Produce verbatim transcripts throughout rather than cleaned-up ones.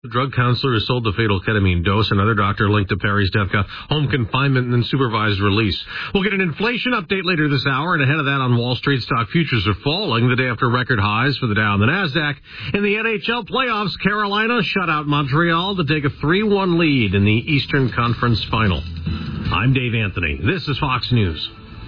The drug counselor who sold the fatal ketamine dose. Another doctor linked to Perry's death got home confinement and then supervised release. We'll get an inflation update later this hour, and ahead of that on Wall Street, stock futures are falling the day after record highs for the Dow and the NASDAQ. In the N H L playoffs, Carolina shut out Montreal to take a three one lead in the Eastern Conference Final. I'm Dave Anthony. This is Fox News.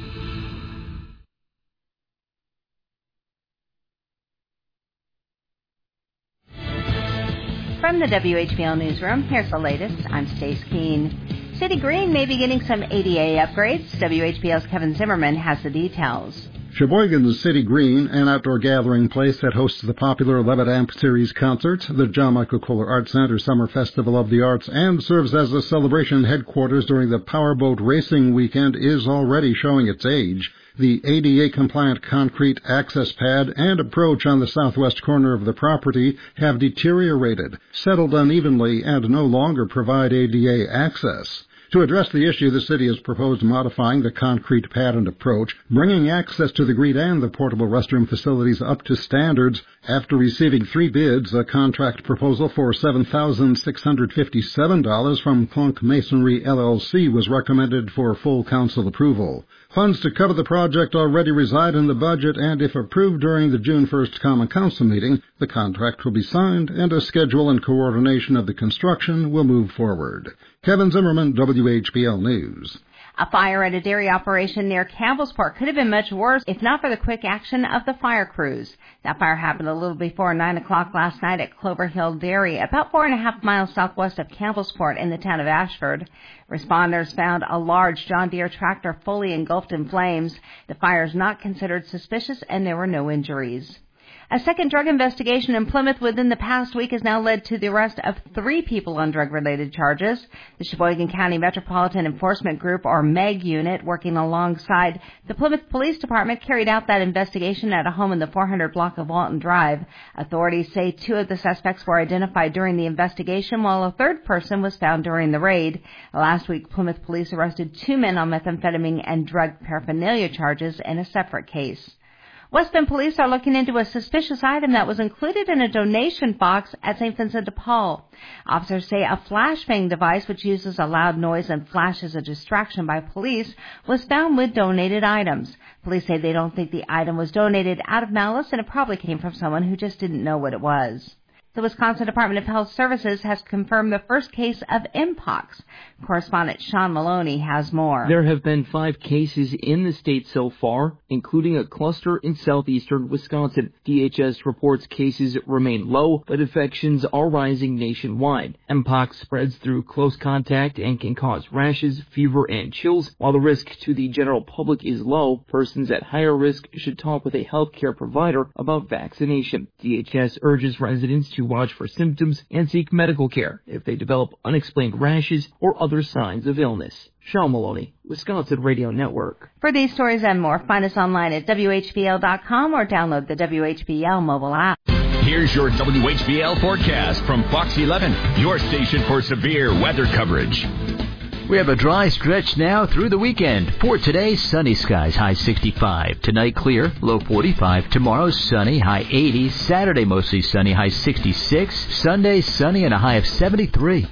From the W H B L Newsroom, here's the latest. I'm Stace Keene. City Green may be getting some A D A upgrades. W H B L's Kevin Zimmerman has the details. Sheboygan's City Green, an outdoor gathering place that hosts the popular Levitt Amp Series concerts, the John Michael Kohler Arts Center Summer Festival of the Arts, and serves as a celebration headquarters during the Powerboat Racing Weekend, is already showing its age. The A D A-compliant concrete access pad and approach on the southwest corner of the property have deteriorated, settled unevenly, and no longer provide A D A access. To address the issue, the city has proposed modifying the concrete pad and approach, bringing access to the green and the portable restroom facilities up to standards. After receiving three bids, a contract proposal for seven thousand six hundred fifty-seven dollars from Clunk Masonry L L C was recommended for full council approval. Funds to cover the project already reside in the budget, and if approved during the June first Common Council meeting, the contract will be signed and a schedule and coordination of the construction will move forward. Kevin Zimmerman, W H B L News. A fire at a dairy operation near Campbellsport could have been much worse if not for the quick action of the fire crews. That fire happened a little before nine o'clock last night at Clover Hill Dairy, about four and a half miles southwest of Campbellsport in the town of Ashford. Responders found a large John Deere tractor fully engulfed in flames. The fire is not considered suspicious and there were no injuries. A second drug investigation in Plymouth within the past week has now led to the arrest of three people on drug-related charges. The Sheboygan County Metropolitan Enforcement Group, or MEG unit, working alongside the Plymouth Police Department, carried out that investigation at a home in the four hundred block of Walton Drive. Authorities say two of the suspects were identified during the investigation, while a third person was found during the raid. Last week, Plymouth Police arrested two men on methamphetamine and drug paraphernalia charges in a separate case. West Bend police are looking into a suspicious item that was included in a donation box at Saint Vincent de Paul. Officers say a flashbang device, which uses a loud noise and flashes a distraction by police, was found with donated items. Police say they don't think the item was donated out of malice, and it probably came from someone who just didn't know what it was. The Wisconsin Department of Health Services has confirmed the first case of Mpox. Correspondent Sean Maloney has more. There have been five cases in the state so far, including a cluster in southeastern Wisconsin. D H S reports cases remain low, but infections are rising nationwide. Mpox spreads through close contact and can cause rashes, fever, and chills. While the risk to the general public is low, persons at higher risk should talk with a healthcare provider about vaccination. D H S urges residents to watch for symptoms and seek medical care if they develop unexplained rashes or other signs of illness. Sean Maloney, Wisconsin Radio Network. For these stories and more, find us online at W H B L dot com or download the W H B L mobile app. Here's your W H B L forecast from Fox eleven, your station for severe weather coverage. We have a dry stretch now through the weekend. For today, sunny skies, high sixty-five. Tonight, clear, low forty-five. Tomorrow, sunny, high eighty. Saturday, mostly sunny, high sixty-six. Sunday, sunny and a high of seventy-three.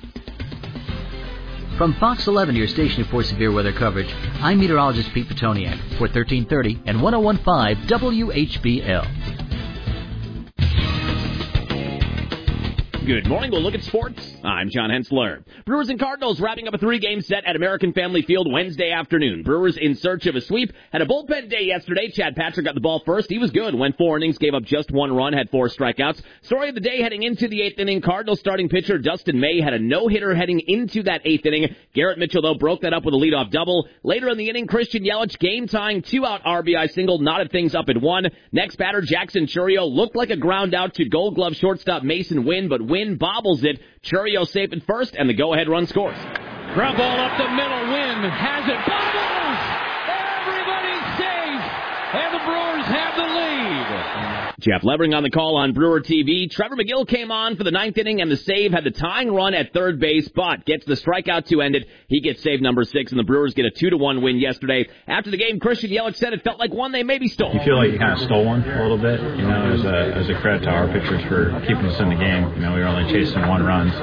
From Fox eleven, your station for severe weather coverage, I'm meteorologist Pete Petoniak for thirteen thirty and one oh one point five W H B L. Good morning. We'll look at sports. I'm John Hensler. Brewers and Cardinals wrapping up a three-game set at American Family Field Wednesday afternoon. Brewers in search of a sweep. Had a bullpen day yesterday. Chad Patrick got the ball first. He was good. Went four innings, gave up just one run, had four strikeouts. Story of the day heading into the eighth inning. Cardinals starting pitcher Dustin May had a no-hitter heading into that eighth inning. Garrett Mitchell, though, broke that up with a leadoff double. Later in the inning, Christian Yelich game-tying two-out R B I single, knotted things up at one. Next batter, Jackson Chourio, looked like a ground out to Gold Glove shortstop Mason Wynn, but Wynn bobbles it. Chourio safe at first, and the go-ahead run scores. Ground ball up the middle. Wynn has it. Bobbles! Everybody's safe, and the Brewers have the lead. Jeff Levering on the call on Brewer T V. Trevor McGill came on for the ninth inning, and the save had the tying run at third base, but gets the strikeout to end it. He gets save number six, and the Brewers get a two to one win yesterday. After the game, Christian Yelich said it felt like one they maybe stole. You feel like you kind of stole one a little bit, you know, as a, as a credit to our pitchers for keeping us in the game. You know, we were only chasing one run, so